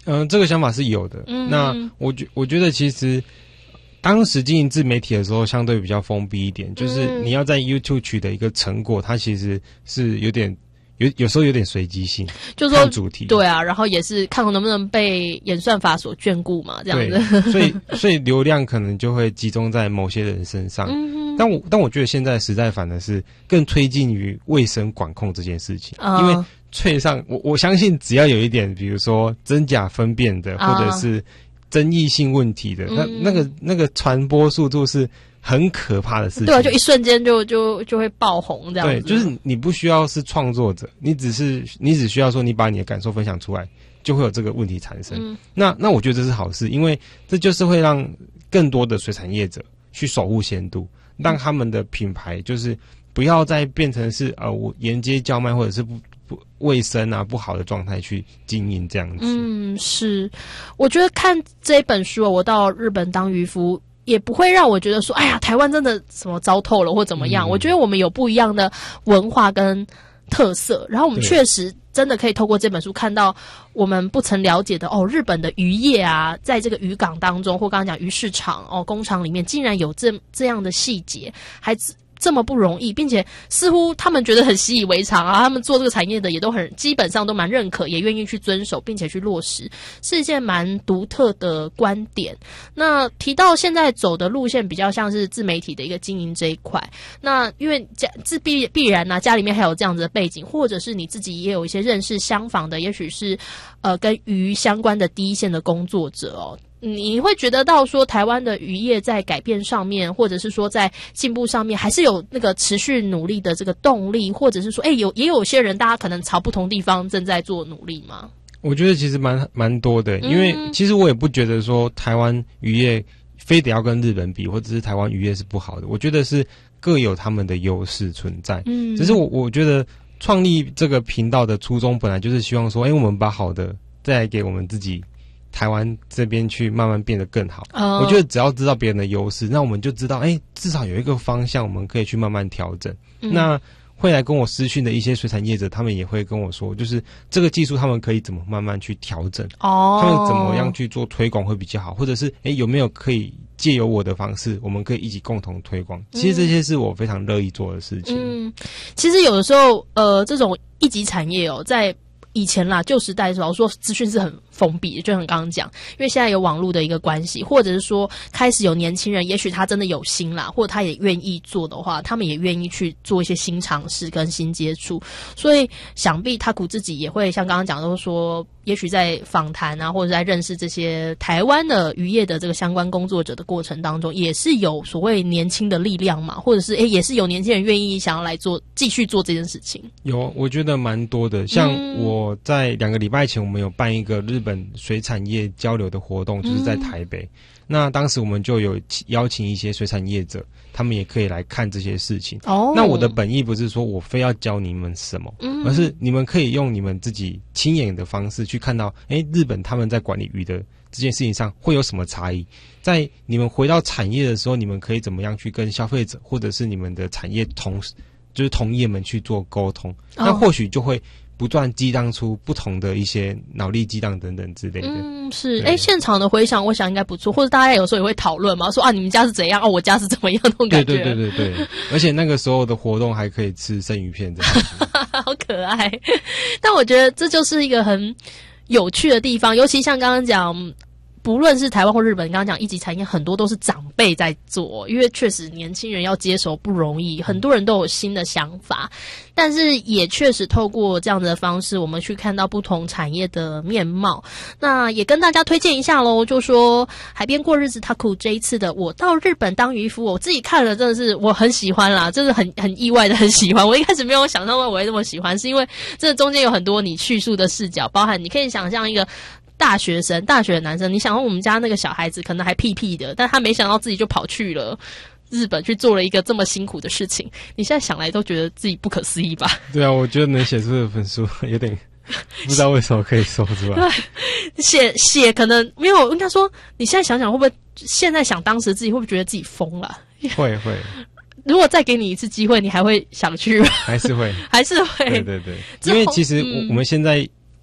这个想法是有的。那我觉得其实当时经营自媒体的时候相对比较封闭一点，就是你要在 YouTube 取得一个成果，它其实是有时候有点随机性， 就是说看主题，对啊，然后也是看能不能被演算法所眷顾嘛，这样子。 所以流量可能就会集中在某些人身上。但我觉得现在时代反而是更推进于卫生管控这件事情，因为脆上我相信只要有一点，比如说真假分辨的，或者是争议性问题的，那个传播速度是很可怕的事情。 对啊，就一瞬间就会爆红这样子。 对，就是你不需要是创作者，你只需要说你把你的感受分享出来，就会有这个问题产生。那我觉得这是好事，因为这就是会让更多的水产业者去守护鲜度，让他们的品牌就是不要再变成是我沿街叫卖或者是不卫生啊不好的状态去经营这样子。 是，我觉得看这本书我到日本当渔夫也不会让我觉得说，哎呀，台湾真的什么糟透了或怎么样。我觉得我们有不一样的文化跟特色，然后我们确实真的可以透过这本书看到我们不曾了解的日本的渔业啊，在这个渔港当中，或刚刚讲渔市场工厂里面，竟然有这样的细节，还这么不容易，并且似乎他们觉得很习以为常啊，他们做这个产业的也都基本上都蛮认可，也愿意去遵守，并且去落实，是一件蛮独特的观点。那提到现在走的路线比较像是自媒体的一个经营这一块，那因为必然啊，家里面还有这样子的背景，或者是你自己也有一些认识相仿的，也许是跟鱼相关的第一线的工作者你会觉得到说台湾的渔业在改变上面，或者是说在进步上面，还是有那个持续努力的这个动力，或者是说也有些人大家可能朝不同地方正在做努力吗？ 我觉得其实蛮多的，因为其实我也不觉得说台湾渔业非得要跟日本比，或者是台湾渔业是不好的，我觉得是各有他们的优势存在。只是我觉得创立这个频道的初衷本来就是希望说我们把好的再来给我们自己台湾这边去慢慢变得更好。我觉得只要知道别人的优势，那我们就知道至少有一个方向我们可以去慢慢调整。那会来跟我私讯的一些水产业者，他们也会跟我说，就是这个技术他们可以怎么慢慢去调整，他们怎么样去做推广会比较好，或者是有没有可以借由我的方式我们可以一起共同推广。其实这些是我非常乐意做的事情。 其实有的时候这种一级产业在以前啦，旧时代的时候说资讯是很封闭的，就像刚刚讲，因为现在有网络的一个关系，或者是说开始有年轻人，也许他真的有心啦，或者他也愿意做的话，他们也愿意去做一些新尝试跟新接触。所以想必Taku自己也会像刚刚讲都说，也许在访谈啊，或者在认识这些台湾的渔业的这个相关工作者的过程当中，也是有所谓年轻的力量嘛，或者是也是有年轻人愿意想要来继续做这件事情。有， 我觉得蛮多的。像我在2个礼拜前，我们有办一个日本水产业交流的活动，就是在台北。那当时我们就有邀请一些水产业者，他们也可以来看这些事情。那我的本意不是说我非要教你们什么，而是你们可以用你们自己亲眼的方式去看到，日本他们在管理鱼的这件事情上会有什么差异。在你们回到产业的时候，你们可以怎么样去跟消费者或者是你们的产业同业们去做沟通，那或许就会不断激荡出不同的一些脑力激荡等等之类的。 是。现场的回响我想应该不错，或者大家有时候也会讨论嘛，说你们家是怎样我家是怎么样那种感觉。 对，而且那个时候的活动还可以吃生鱼片这样子。 好可爱。但我觉得这就是一个很有趣的地方，尤其像刚刚讲不论是台湾或日本，刚刚讲一级产业很多都是长辈在做，因为确实年轻人要接手不容易，很多人都有新的想法，但是也确实透过这样的方式，我们去看到不同产业的面貌。那也跟大家推荐一下咯，就说海边过日子Taku这一次的我到日本当渔夫，我自己看了真的是我很喜欢啦，真的很意外的很喜欢。我一开始没有想到我会那么喜欢，是因为这中间有很多你叙述的视角，包含你可以想象一个大学的男生，你想说我们家那个小孩子可能还屁屁的，但他没想到自己就跑去了日本去做了一个这么辛苦的事情，你现在想来都觉得自己不可思议吧？对啊，我觉得能写出这本书有点不知道为什么可以说出来。 对，写可能没有，应该说你现在想想会不会现在想当时自己会不会觉得自己疯了？ 会。 如果再给你一次机会，你还会想去吗？ 还是会。 还是会。 对，因为其实我们现在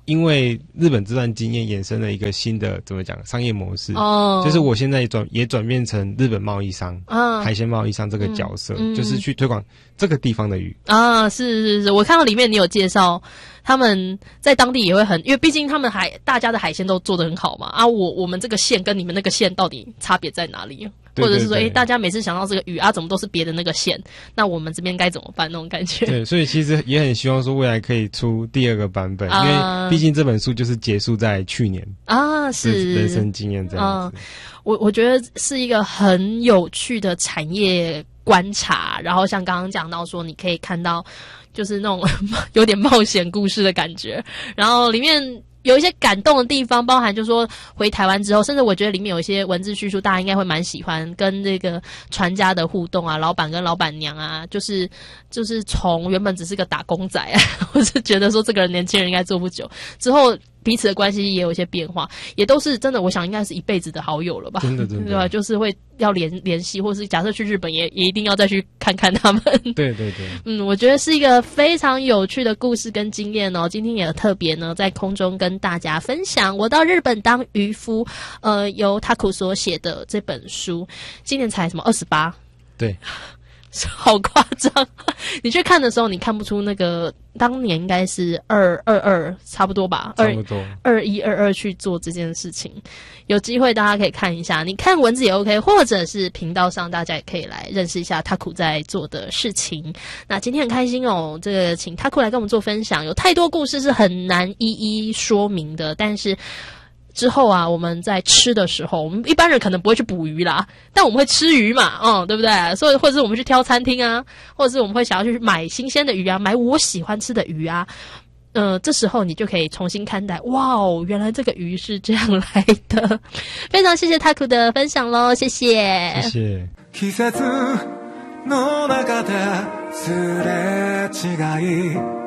因为日本这段经验衍生了一个新的怎么讲商业模式哦，就是我现在也转变成日本贸易商海鲜贸易商这个角色，就是去推广这个地方的鱼啊，是，我看到里面你有介绍他们在当地也会因为毕竟他们大家的海鲜都做得很好嘛啊，我们这个县跟你们那个县到底差别在哪里？或者是说大家每次想到这个鱼啊怎么都是别的那个县，那我们这边该怎么办那种感觉。 对，所以其实也很希望说未来可以出第二个版本，因为毕竟这本书就是结束在去年啊，是人生经验这样子。 我觉得是一个很有趣的产业观察，然后像刚刚讲到说你可以看到就是那种有点冒险故事的感觉，然后里面有一些感动的地方，包含就是说回台湾之后，甚至我觉得里面有一些文字叙述，大家应该会蛮喜欢跟这个船家的互动啊，老板跟老板娘啊，就是从原本只是个打工仔啊，我是觉得说这个年轻人应该做不久，之后彼此的关系也有一些变化，也都是真的，我想应该是一辈子的好友了吧？ 真的， 对吧？就是会要联系，或是假设去日本也一定要再去看看他们。 对， 我觉得是一个非常有趣的故事跟经验哦。今天也特别呢在空中跟大家分享我到日本当渔夫，由 Taku 所写的这本书，今年才什么28？对。好夸张！你去看的时候，你看不出那个当年应该是222差不多吧？ 差不多 2122去做这件事情，有机会大家可以看一下。你看文字也 OK， 或者是频道上大家也可以来认识一下 Taku 在做的事情。那今天很开心哦，这个请 Taku 来跟我们做分享，有太多故事是很难一一说明的，但是之后啊，我们在吃的时候，我们一般人可能不会去捕鱼啦，但我们会吃鱼嘛，对不对？所以或者是我们去挑餐厅啊，或者是我们会想要去买新鲜的鱼啊，买我喜欢吃的鱼啊。这时候你就可以重新看待，哇哦，原来这个鱼是这样来的。非常谢谢 Taku 的分享咯，谢谢。 谢谢。 季節の中ですれ違い